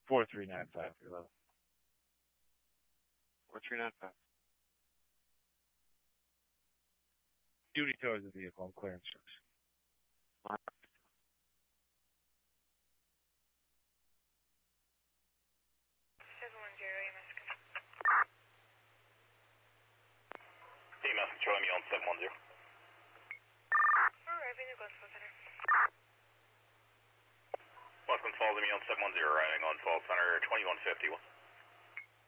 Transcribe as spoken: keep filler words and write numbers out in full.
four three nine five three level. four three nine five. Duty towards the vehicle, clear instruction. seven one zero, E M S control. E M S control, me on seven one zero. Arriving at Gulf Center. Westland Falls, me on seven one zero, riding on Falls Center, twenty-one fifty-one.